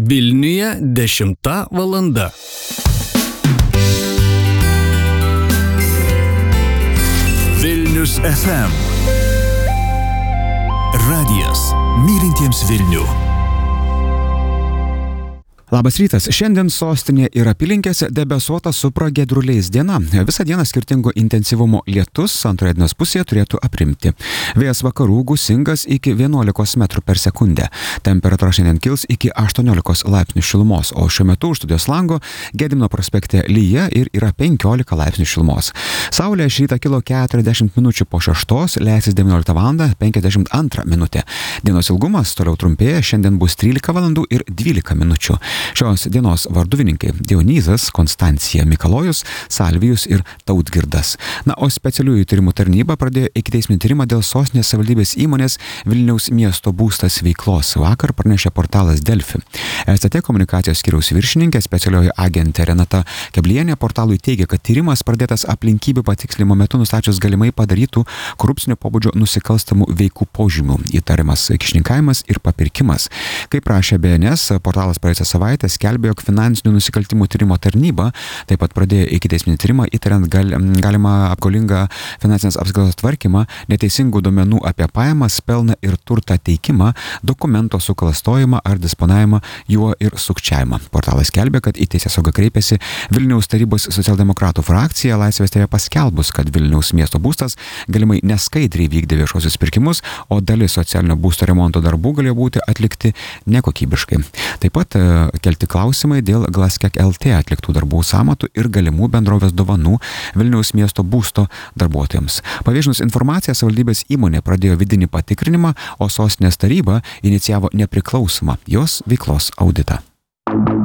Vilniuje 10 valanda. Vilnius FM. Radijas mylintiems Vilnių. Labas rytas. Šiandien sostinė ir apylinkėse debesuota su pragiedruliais diena. Visą dieną skirtingo intensyvumo lietus antroje dienos pusėje turėtų aprimti. Vėjas vakarų gūsingas iki 11 metrų per sekundę. Temperatūra šiandien kils iki 18 laipsnių šilumos, o šiuo metu už studijos lango Gedimino prospekte lyja ir yra 15 laipsnių šilumos. Saulė šį rytą kilo 40 minučių po 6, leisis 19 val. 52 minutė. Dienos ilgumas toliau trumpėja, šiandien bus 13 valandų ir 12 minučių. Šios dienos varduvininkai Dionizas, Konstancija Mikalojus, Salvijus ir Tautgirdas. Na, o specialiųjų tyrimų tarnyba pradėjo ikiteisminį tyrimą dėl sostinės savivaldybės įmonės Vilniaus miesto būstas veiklos. Vakar pranešė portalas Delfi. STT komunikacijos skyriaus viršininkė, specialioji agentė Renata Keblienė portalui teigia, kad tyrimas pradėtas aplinkybių patikslinimo metu nustačius galimai padarytų korupcinio pobūdžio nusikalstamų veikų požymių, įtariamas kyšininkavimas ir papirkimas. Kaip rašė BNS, portalas praėjusią savaitę skelbė, jog finansinių nusikaltimų tyrimo tarnyba taip pat pradėjo ikiteisminį tyrimą įtariant galimą apgaulingą finansinės apskaitos tvarkymą, neteisingų duomenų apie pajamas, pelną ir turtą teikimą, dokumento suklastojimą ar disponavimą juo ir sukčiavimą. Portalas skelbė, kad į teisėsaugą kreipėsi Vilniaus tarybos socialdemokratų frakcija, Laisvės TV paskelbus, kad Vilniaus miesto būstas galimai neskaidriai vykdė viešuosius pirkimus, o dalis socialinio būsto remonto darbų galėjo būti atlikti nekokybiškai. Taip pat kelti klausimai dėl Glaskek LT atliktų darbų sąmatų ir galimų bendrovės dovanų Vilniaus miesto būsto darbuotojams. Paviešinus informaciją, savivaldybės įmonė pradėjo vidinį patikrinimą, o sostinės taryba inicijavo nepriklausomą jos veiklos auditą.